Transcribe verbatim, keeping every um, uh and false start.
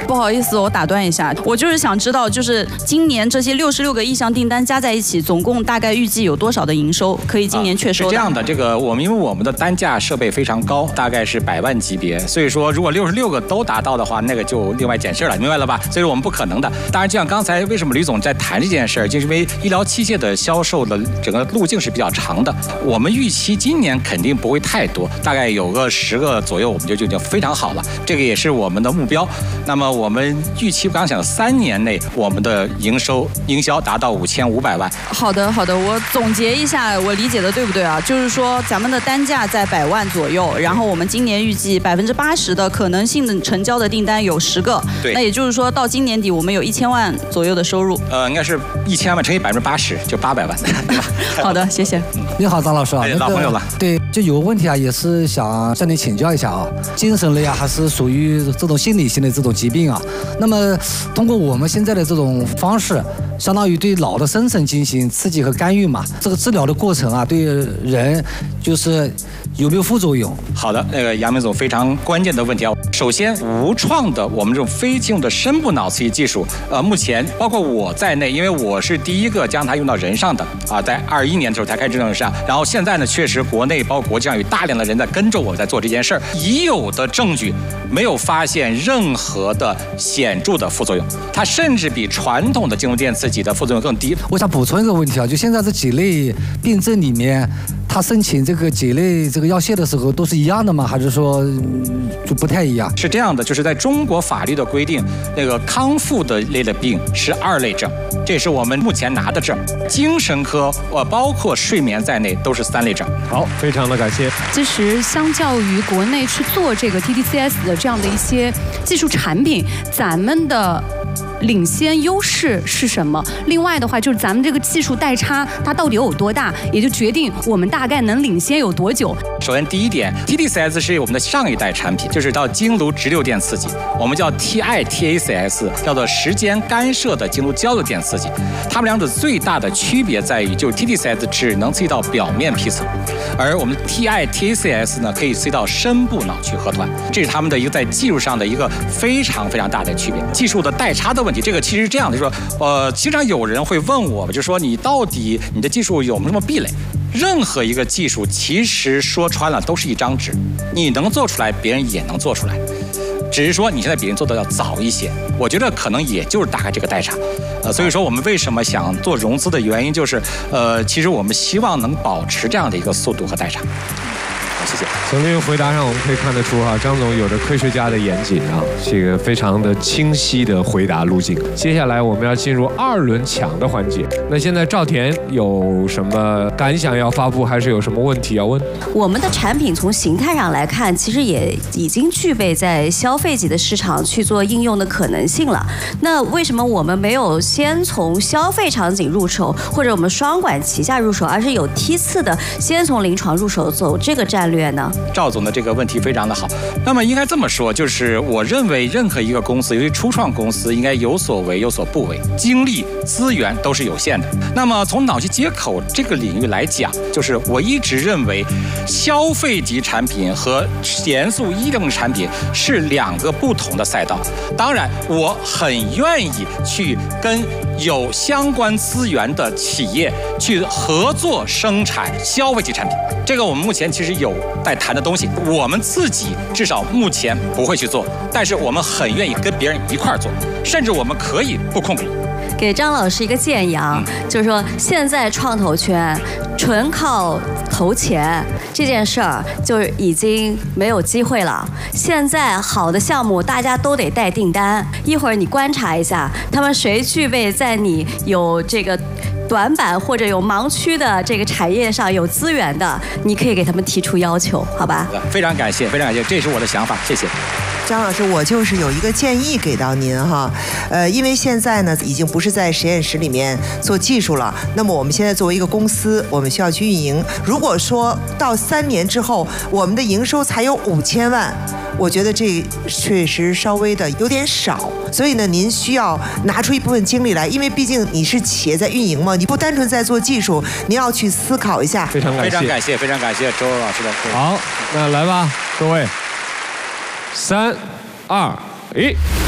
不好意思，我打断一下，我就是想知道，就是今年这些六十六个意向订单加在一起，总共大概预计有多少的营收可以今年确收、啊？ 是这样的，这个我们因为我们的单价设备非常高，大概是百万级别，所以说如果六十六个都达到的话，那个就另外减事了，明白了吧？所以说我们不可能的。当然，就像刚才为什么吕总在谈这件事儿，就是因为医疗器械的销售的整个路径是比较长的，我们预期今年肯定不会太多，大概有个十个左右，我们就就已经非常好了。这个也是我们的目标。那么我们预期刚想三年内我们的营收营销达到五千五百万。 好的，好的，我总结一下，我理解的对不对啊？就是说咱们的单价在百万左右，然后我们今年预计百分之八十的可能性的成交的订单有十个， 对， 那也就是说到今年底我们有一千万左右的收入。 呃，应该是一千万乘以百分之八十，就八百万，对吧？ 好的，谢谢。 你好，张老师啊， 哎、老朋友了。 对，就有个问题啊，也是想向你请教一下啊，精神类啊，还是属于这种心理性的这种疾病啊？那么通过我们现在的这种方式，相当于对脑的生成进行刺激和干预嘛，这个治疗的过程啊，对人就是有没有副作用？ 好的，那个杨明总非常关键的问题啊。首先，无创的我们这种非进入的深部脑刺激技术，呃，目前包括我在内，因为我是第一个将它用到人上的啊，在二一年的时候才开始用人上，然后现在呢，确实国内包括国际上有大量的人在跟着我在做这件事儿，已有的证据没有发现任何的显著的副作用，它甚至比传统的静动电刺激的副作用更低。 我想补充一个问题啊，就现在这几类病症里面，他申请这个几类这个药械的时候都是一样的吗？还是说就不太一样？ 是这样的，就是在中国法律的规定，那个康复的类的病是二类证，这也是我们目前拿的证。精神科，呃，包括睡眠在内都是三类证。 好，非常的感谢。 其实相较于国内去做这个 T D C S 的这样的一些技术产品，咱们的领先优势是什么？另外的话，就是咱们这个技术代差它到底有多大，也就决定我们大概能领先有多久。 首先第一点 ，T D C S 是我们的上一代产品，就是到经颅直流电刺激，我们叫 T I T A C S， 叫做时间干涉的经颅交流电刺激。它们两者最大的区别在于，就 T D C S 只能刺激到表面皮层，而我们的 T I T A C S 呢，可以刺激到深部脑区核团，这是它们的一个在技术上的一个非常非常大的区别。技术的代差的问题，这个其实是这样的，就是说，呃，经常有人会问我，就说你到底你的技术有没有什么壁垒？任何一个技术其实说穿了都是一张纸，你能做出来，别人也能做出来，只是说你现在比人做的要早一些。我觉得可能也就是大概这个代差。呃，所以说我们为什么想做融资的原因就是，呃，其实我们希望能保持这样的一个速度和代差。谢谢。 从这个回答上，我们可以看得出哈，张总有着科学家的严谨啊，这个非常的清晰的回答路径。接下来我们要进入二轮抢的环节。那现在赵田有什么感想要发布，还是有什么问题要问？ 我们的产品从形态上来看，其实也已经具备在消费级的市场去做应用的可能性了。那为什么我们没有先从消费场景入手，或者我们双管齐下入手，而是有梯次的先从临床入手走这个战略呢？ 赵总的这个问题非常的好。那么应该这么说，就是我认为任何一个公司，尤其初创公司，应该有所为有所不为，精力资源都是有限的。那么从脑机接口这个领域来讲，就是我一直认为消费级产品和严肃医疗产品是两个不同的赛道。当然我很愿意去跟有相关资源的企业去合作生产消费级产品，这个我们目前其实有在谈的东西，我们自己至少目前不会去做，但是我们很愿意跟别人一块儿做，甚至我们可以不控股。 给张老师一个建议啊，就是说现在创投圈纯靠投钱这件事儿就已经没有机会了。现在好的项目大家都得带订单，一会儿你观察一下，他们谁具备在你有这个短板或者有盲区的这个产业上有资源的，你可以给他们提出要求，好吧？ 非常感谢，非常感谢，这是我的想法，谢谢。 张老师，我就是有一个建议给到您哈，呃，因为现在呢已经不是在实验室里面做技术了，那么我们现在作为一个公司，我们需要去运营。如果说到三年之后，我们的营收才有五千万，我觉得这确实稍微的有点少，所以呢，您需要拿出一部分精力来，因为毕竟你是企业在运营嘛，你不单纯在做技术，您要去思考一下。 非常感谢， 非常感谢，非常感谢周老师的。 好，那来吧，各位。三、二、一。